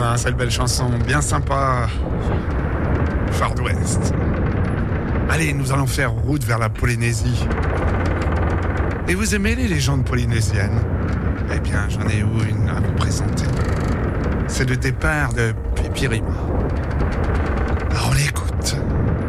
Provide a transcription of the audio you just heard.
Ah, cette belle chanson, bien sympa. Far West. Allez, nous allons faire route vers la Polynésie. Et vous aimez les légendes polynésiennes? Eh bien, j'en ai une à vous présenter. C'est le départ de Pipirima. Alors, on l'écoute.